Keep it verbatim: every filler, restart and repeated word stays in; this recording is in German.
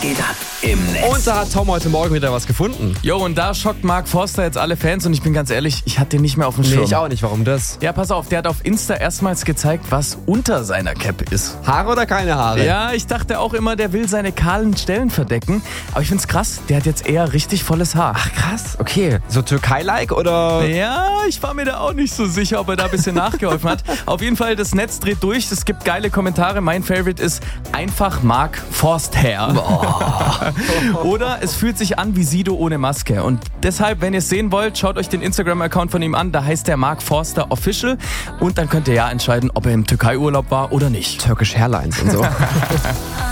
geht ab im Netz? Und da hat Tom heute Morgen wieder was gefunden. Jo, und da schockt Mark Forster jetzt alle Fans und ich bin ganz ehrlich, ich hatte den nicht mehr auf dem Schirm. Nee, ich auch nicht. Warum das? Ja, pass auf, der hat auf Insta erstmals gezeigt, was unter seiner Cap ist. Haare oder keine Haare? Ja, ich dachte auch immer, der will seine kahlen Stellen verdecken. Aber ich find's krass, der hat jetzt eher richtig volles Haar. Ach krass, okay. So Türkei-like oder? Ja, ich war mir da auch nicht so sicher, ob er da ein bisschen nachgeholfen hat. Auf jeden Fall, das Netz dreht durch, es gibt geile Kommentare. Mein Favorite ist einfach Mark Forster. Oder es fühlt sich an wie Sido ohne Maske. Und deshalb, wenn ihr es sehen wollt, schaut euch den Instagram-Account von ihm an. Da heißt der Mark Forster Official. Und dann könnt ihr ja entscheiden, ob er im Türkei-Urlaub war oder nicht. Turkish Airlines und so.